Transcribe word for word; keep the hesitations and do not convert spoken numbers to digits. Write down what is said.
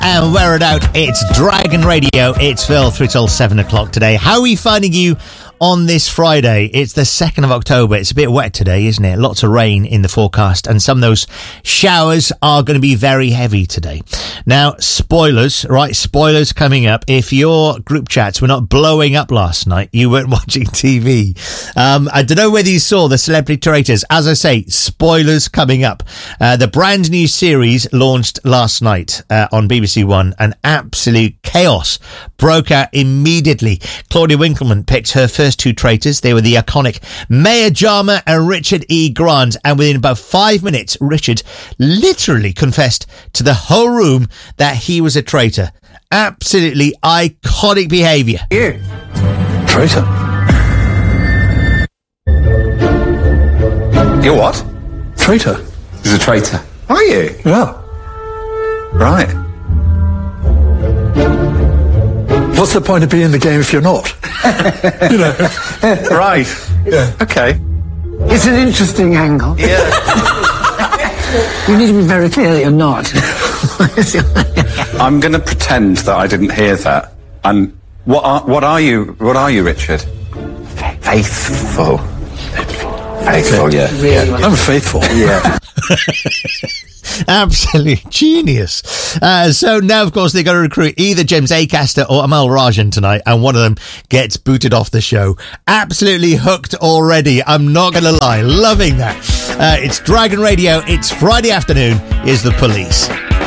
And wear it out. It's Dragon Radio. It's Phil through till seven o'clock today. How are we finding you on this Friday? It's the second of October. It's a bit wet today, isn't it? Lots of rain in the forecast, and some of those showers are going to be very heavy today. Now, spoilers, right? Spoilers coming up. If your group chats were not blowing up last night, you weren't watching T V. Um, I don't know whether you saw the Celebrity Traitors. As I say, spoilers coming up. Uh, the brand new series launched last night uh, on B B C One, and absolute chaos broke out immediately. Claudia Winkleman picked her first two traitors. They were the iconic Maya Jama and Richard E. Grant, and within about five minutes, Richard literally confessed to the whole room that he was a traitor. Absolutely iconic behaviour. You traitor? You're what? Traitor. He's a traitor. Are you? Yeah. Right. What's the point of being in the game if you're not? You know. Right. Yeah. Okay. It's an interesting angle. Yeah. You need to be very clear that you're not. I'm going to pretend that I didn't hear that. And what are what are you? What are you, Richard? Faithful. Faithful. Yeah. Really? I'm faithful. Yeah. Absolute genius. Uh, so now, of course, they've got to recruit either James Acaster or Amal Rajan tonight, and one of them gets booted off the show. Absolutely hooked already. I'm not going to lie. Loving that. Uh, it's Dragon Radio. It's Friday afternoon. Is The Police.